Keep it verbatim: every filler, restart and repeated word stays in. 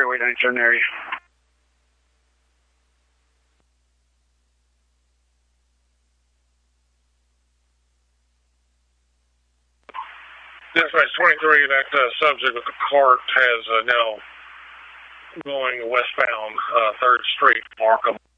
freeway ninety-seven area. Dispatch twenty-three, that uh, subject with the cart has uh, now going westbound uh, third Street, Markham.